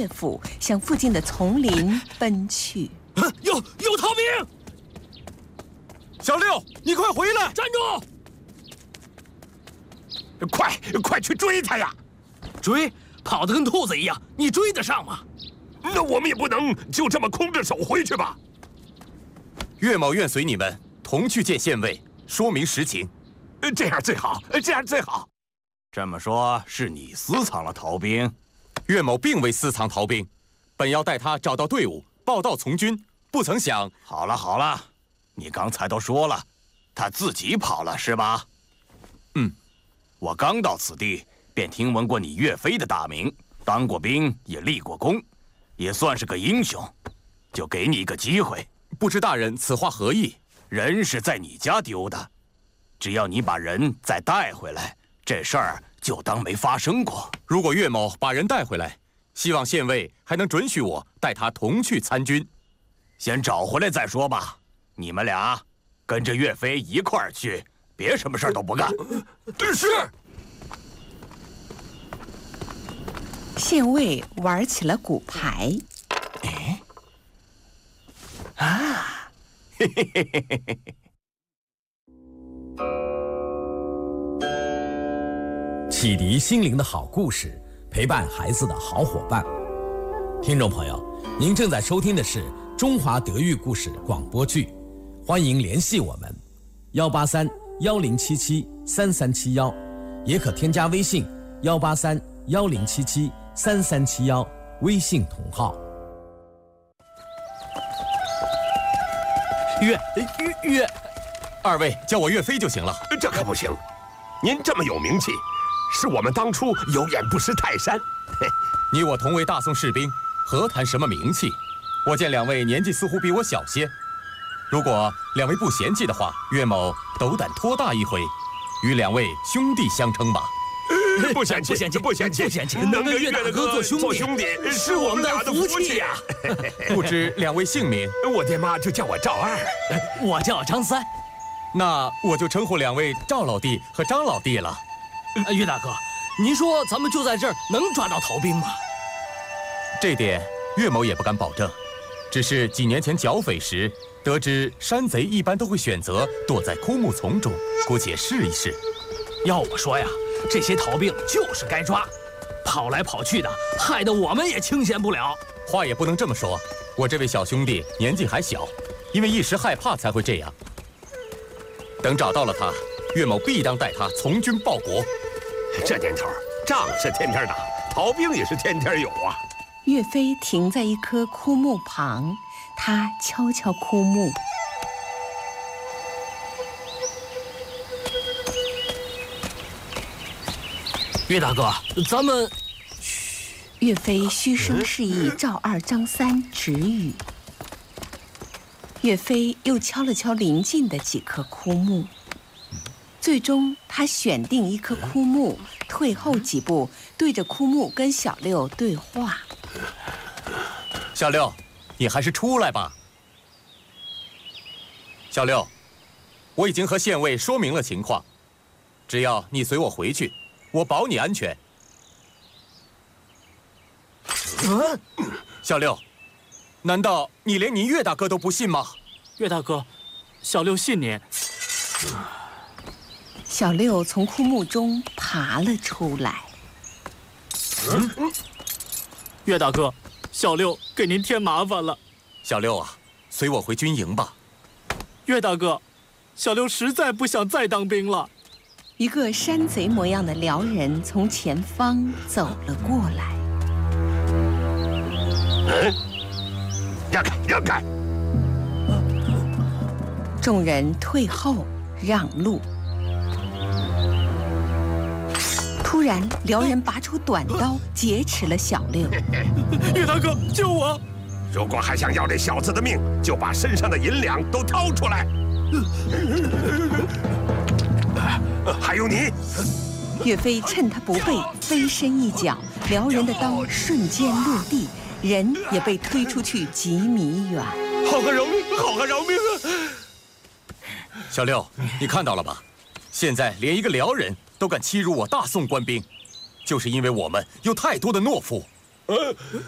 岳父向附近的丛林奔去。 有逃兵！ 小六，你快回来！ 站住！ 快去追他呀！ 追，跑得跟兔子一样，你追得上吗？ 那我们也不能就这么空着手回去吧？ 岳某愿随你们同去见县尉，说明实情。 这样最好，这样最好。 这么说，是你私藏了逃兵？ 岳某并未私藏逃兵，本要带他找到队伍，报到从军，不曾想…… 好了，你刚才都说了，他自己跑了是吧？我刚到此地，便听闻过你岳飞的大名，当过兵，也立过功，也算是个英雄，就给你一个机会。 不知大人此话何意？ 人是在你家丢的，只要你把人再带回来，这事儿就当没发生过。 如果岳某把人带回来，希望县尉还能准许我带他同去参军。 先找回来再说吧。你们俩跟着岳飞一块儿去，别什么事儿都不干。 是。 县尉玩起了骨牌。 启迪心灵的好故事，陪伴孩子的好伙伴。听众朋友，您正在收听的是中华德育故事广播剧，欢迎联系我们183-1077-3371，也可添加微信183-1077-3371，微信同号。 岳，二位叫我岳飞就行了。 这可不行，您这么有名气，是我们当初有眼不识泰山。 你我同为大宋士兵，何谈什么名气？我见两位年纪似乎比我小些，如果两位不嫌弃的话，岳某斗胆托大一回，与两位兄弟相称吧。 不嫌弃，能跟岳大哥做兄弟，是我们的福气呀。 不知两位姓名？ 我爹妈就叫我赵二， 我叫张三。 那我就称呼两位赵老弟和张老弟了。 岳大哥，您说咱们就在这儿能抓到逃兵吗？ 这点岳某也不敢保证，只是几年前剿匪时得知山贼一般都会选择躲在枯木丛中，姑且试一试。 要我说呀，这些逃兵就是该抓，跑来跑去的，害得我们也清闲不了。 话也不能这么说，我这位小兄弟年纪还小，因为一时害怕才会这样。等找到了他，岳某必当带他从军报国。 这年头，仗是天天打，逃兵也是天天有啊。 岳飞停在一棵枯木旁，他敲敲枯木。 岳大哥，咱们…… 岳飞嘘声示意赵二、张三止语。岳飞又敲了敲邻近的几棵枯木，最终他选定一棵枯木，退后几步，对着枯木跟小六对话。 小六，你还是出来吧。小六，我已经和县尉说明了情况，只要你随我回去，我保你安全。小六，难道你连您岳大哥都不信吗？ 岳大哥，小六信您。 小六从枯木中爬了出来。 岳大哥，小六给您添麻烦了。 小六啊，随我回军营吧。 岳大哥，小六实在不想再当兵了。 一个山贼模样的辽人从前方走了过来。 让开！ 众人退后让路。突然，辽人拔出短刀劫持了小六。 岳大哥，救我！ 如果还想要这小子的命，就把身上的银两都掏出来。还有你！ 岳飞趁他不备，飞身一脚，辽人的刀瞬间落地，人也被推出去几米远。 好汉饶命！好汉饶命啊！ 小六，你看到了吧？现在连一个辽人都敢欺辱我大宋官兵，就是因为我们有太多的懦夫。